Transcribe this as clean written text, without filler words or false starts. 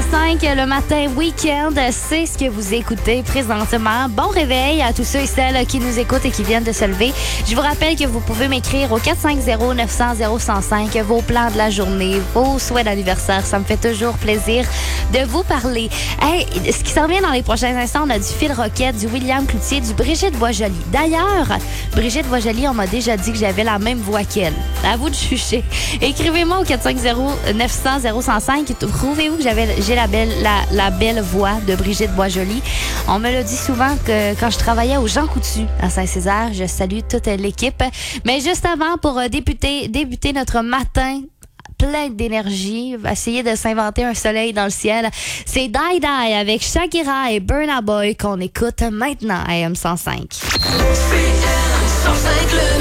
105 le matin, week-end, c'est ce que vous écoutez présentement. Bon réveil à tous ceux et celles qui nous écoutent et qui viennent de se lever. Je vous rappelle que vous pouvez m'écrire au 450-900-0105 vos plans de la journée, vos souhaits d'anniversaire. Ça me fait toujours plaisir de vous parler. Hey, ce qui s'en vient dans les prochains instants, on a du Phil Roquette, du William Cloutier, du Brigitte Boisjoli. D'ailleurs, Brigitte Boisjoli, on m'a déjà dit que j'avais la même voix qu'elle. À vous de juger. Écrivez-moi au 450-900-0105. Trouvez-vous que j'ai la belle voix de Brigitte Boisjoli? On me l'a dit souvent que quand je travaillais au Jean Coutu à Saint-Césaire, je salue toute l'équipe. Mais juste avant, pour débuter notre matin plein d'énergie, essayer de s'inventer un soleil dans le ciel, c'est Die Die avec Shakira et Burna Boy qu'on écoute maintenant à AM105. CM105 le